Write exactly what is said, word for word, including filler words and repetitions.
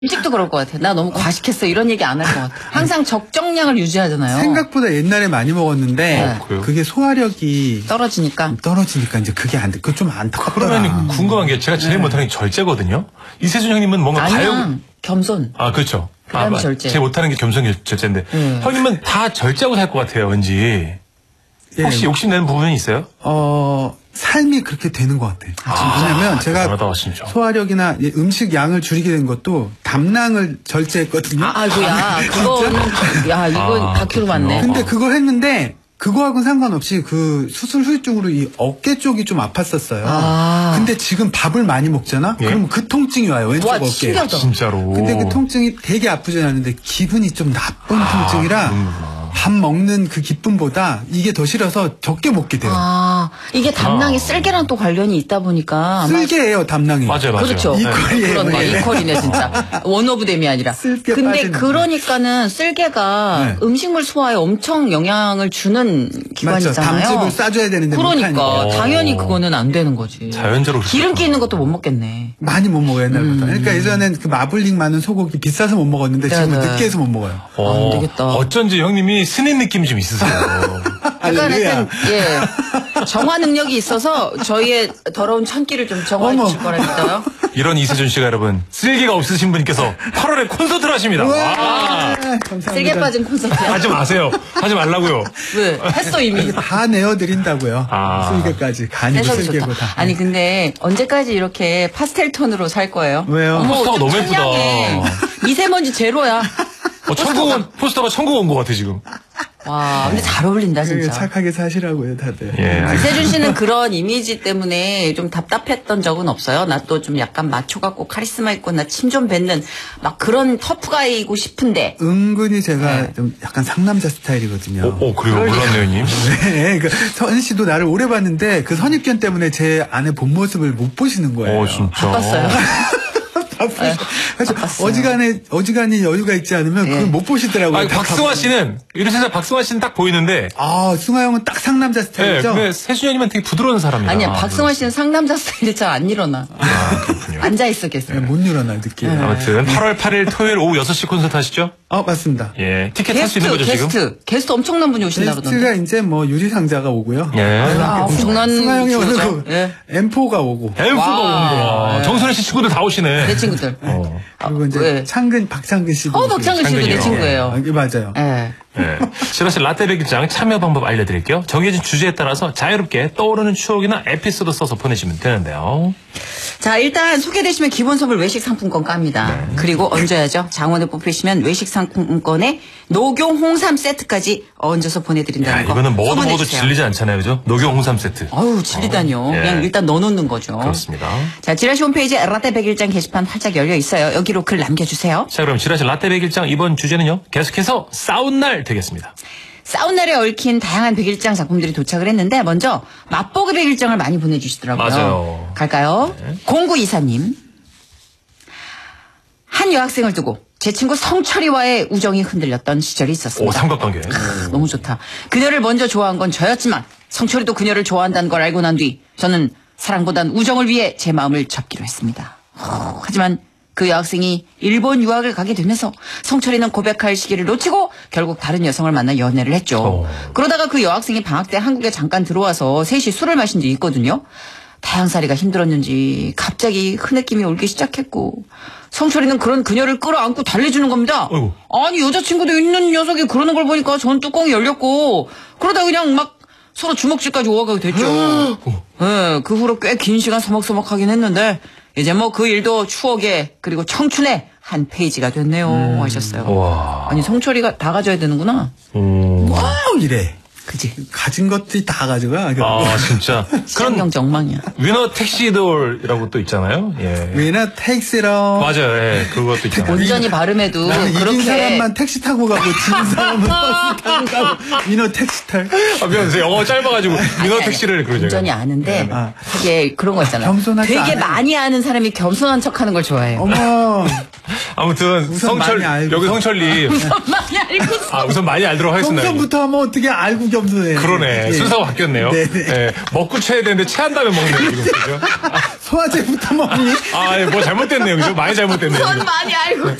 음식도 그럴 것 같아. 나 너무 과식했어. 이런 얘기 안 할 것 같아. 항상 적정량을 유지하잖아요. 생각보다 옛날에 많이 먹었는데 네. 그게 소화력이 떨어지니까 떨어지니까 이제 그게 안 돼. 그거 좀 안타깝더라. 그러면 궁금한 게 제가 제일 네. 못하는 게 절제거든요. 이세준 형님은 뭔가 아니야. 가요. 겸손. 아 그렇죠. 그다음에 아, 절제. 제일 못하는 게 겸손 절제인데 음. 형님은 다 절제하고 살 것 같아요. 왠지. 예. 혹시 욕심내는 부분이 있어요? 어 삶이 그렇게 되는 것 같아요. 아, 왜냐면 제가 대단하다, 진짜. 소화력이나 음식 양을 줄이게 된 것도 담낭을 절제했거든요. 아, 아이고야. 그거는, 야, 이건 아, 다큐로 봤네. 근데 그걸 했는데 그거하고는 상관없이 그 수술 후유증으로 이 어깨 쪽이 좀 아팠었어요. 아. 근데 지금 밥을 많이 먹잖아? 예? 그럼 그 통증이 와요. 왼쪽 와, 어깨에. 신기하다. 진짜로. 근데 그 통증이 되게 아프진 않은데 기분이 좀 나쁜 통증이라 그런구나. 밥 먹는 그 기쁨보다 이게 더 싫어서 적게 먹게 돼요. 아, 이게 담낭이 아. 쓸개랑 또 관련이 있다 보니까. 아마 쓸개예요, 담낭이. 맞아요, 맞아요. 그렇죠. 네. 이퀄이에요. 그렇네. 네. 이퀄이네, 진짜. 원 오브 댐이 아니라. 쓸개 근데 빠지는 그러니까는 쓸개가 네. 음식물 소화에 엄청 영향을 주는 맞죠. 기관이잖아요. 담즙을 싸줘야 되는데 그러니까 못하니까. 당연히 그거는 안 되는 거지. 자연적으로 기름기 있는 것도 못 먹겠네. 많이 못 먹어요, 옛날보다. 그러니까 예전엔 그 마블링 많은 소고기 비싸서 못 먹었는데 지금은 네네. 느끼해서 못 먹어요. 어, 안 되겠다. 어쩐지 형님이 스님 느낌 좀 있으세요. 약간 할렐루야. 하여튼 예 정화 능력이 있어서 저희의 더러운 천기를 좀 정화해 어머. 주실 거라니까요. 이런 이세준 씨가 여러분 쓸개가 없으신 분께서 팔월에 콘서트를 하십니다. 우와, 와. 감사합니다. 쓸개 빠진 콘서트야. 하지 마세요. 하지 말라고요. 왜? 했어 이미. 다 내어드린다고요. 아. 쓸개까지. 간이고 해서 쓸개고 좋다. 다. 아니 근데 언제까지 이렇게 파스텔 톤으로 살 거예요? 왜요? 어머, 포스터가 좀 너무 예쁘다. 청량해. 미세먼지 제로야. 어, 천국은 포스터가 천국 온 것 같아 지금. 와, 근데 잘 어울린다 그게 진짜. 착하게 사시라고요, 다들. 예. 이세준 씨는 그런 이미지 때문에 좀 답답했던 적은 없어요? 나 또 좀 약간 마초 같고 카리스마 있고 나 침 좀 뱉는 막 그런 터프가이고 싶은데. 은근히 제가 네. 좀 약간 상남자 스타일이거든요. 어, 어 그래요? 몰랐네요, 형님. 네, 그 선희 씨도 나를 오래 봤는데 그 선입견 때문에 제 안의 본 모습을 못 보시는 거예요. 어, 진짜. 바빴어요. 바쁘죠. 그래서 바빴어요. 어지간해 어지간히 여유가 있지 않으면 예. 그걸 못 보시더라고요. 아니, 다 박승화 바쁘- 씨는 이래서 박승화 씨는 딱 보이는데. 아, 승화 형은 딱 상남자 네, 스타일이죠. 근데 세준이 형님은 되게 부드러운 사람이야. 아니야, 박승환 씨는 상남자 스타일이 잘 안 일어나. 아, 그렇군요. 앉아있어, 계속. 네, 못 일어나 늦게. 네. 아무튼 팔월 팔일 토요일 오후 여섯 시 콘서트 하시죠? 아, 맞습니다. 예. 티켓 살 수 있는 거죠, 게스트, 지금? 게스트 엄청난 분이 오신다 게스트가 그러던데. 이제 뭐 유리상자가 오고요. 예. 아, 엄청난 승화 형이 오는 주죠. 거 예. 엠포가 오고. 엠프가 와. 오는구나. 네. 정선혜 씨 친구들 다 오시네. 내 친구들. 어. 그리고 이제 왜? 창근 박창근 씨도. 어, 오고. 박창근 씨도 내 창근이요. 친구예요. 아, 이게 맞아요. 예. 네. 실화씨 라떼 백일장 참여 방법 알려드릴게요. 정해진 주제에 따라서 자유롭게 떠오르는 추억이나 에피소드 써서 보내시면 되는데요. 자, 일단 소개되시면 기본 선물 외식 상품권 깝니다. 네. 그리고 얹어야죠. 장원에 뽑히시면 외식 상품권에 녹용 홍삼 세트까지 얹어서 야, 보내드린다는 거. 이거는 먹어도 먹어도 소문해주세요. 질리지 않잖아요, 그죠? 녹용 홍삼 세트. 아유, 질리다뇨. 어, 예. 그냥 일단 넣어놓는 거죠. 그렇습니다. 자, 지라시 홈페이지 라떼 백일장 게시판 활짝 열려 있어요. 여기로 글 남겨주세요. 자, 그럼 지라시 라떼 백일장 이번 주제는요. 계속해서 싸운 날 되겠습니다. 싸운 날에 얽힌 다양한 백일장 작품들이 도착을 했는데 먼저 맛보기 백일장을 많이 보내주시더라고요. 맞아요. 갈까요? 네. 공구이사님. 한 여학생을 두고 제 친구 성철이와의 우정이 흔들렸던 시절이 오, 있었습니다. 삼각관계. 너무 좋다. 그녀를 먼저 좋아한 건 저였지만 성철이도 그녀를 좋아한다는 걸 알고 난 뒤 저는 사랑보단 우정을 위해 제 마음을 접기로 했습니다. 후, 하지만 그 여학생이 일본 유학을 가게 되면서 성철이는 고백할 시기를 놓치고 결국 다른 여성을 만나 연애를 했죠. 어. 그러다가 그 여학생이 방학 때 한국에 잠깐 들어와서 셋이 술을 마신 적이 있거든요. 타향살이가 힘들었는지 갑자기 흐느낌이 올기 시작했고 성철이는 그런 그녀를 끌어안고 달래주는 겁니다. 어이구. 아니 여자친구도 있는 녀석이 그러는 걸 보니까 전 뚜껑이 열렸고 그러다 그냥 막 서로 주먹질까지 오가게 됐죠. 네, 그 후로 꽤 긴 시간 서먹서먹하긴 했는데 이제 뭐 그 일도 추억의 그리고 청춘의 한 페이지가 됐네요 하셨어요. 와. 아니 성철이가 다 가져야 되는구나. 음. 와우, 이래. 그지? 가진 것들이 다 가져가. 아, 진짜. 그런 시장경 정망이야. 위너 택시돌이라고 또 있잖아요. 예. 위나 택시로. 맞아요. 예. 그것도 있잖아요. 온전히 발음해도 나는 이긴 그렇게 사람만 택시 타고 가고 지는 사람은 버스 타고 가고 위너 택시 탈. 아, 미안해요. 영어 짧아가지고 위너 아니, 택시를 그러죠. 온전히 아는데 아. 되게 그런 거 있잖아요. 겸손하지 되게 않아요. 많이 아는 사람이 겸손한 척하는 걸 좋아해요. 어머. 아무튼 우선 성철 많이 알고. 여기 성철님. 많이 알고 있어. 아, 우선 많이 알도록 하겠습니다. 겸손부터 하면 어떻게 알고 겸손해. 그러네. 예. 순서가 바뀌었네요. 네네. 예, 먹고 채야 되는데 체한 다음에 먹는 지금 그죠? 소화제부터 먹니? 아, 뭐 잘못됐네요. 그죠? 많이 잘못됐네요. 전 많이 알고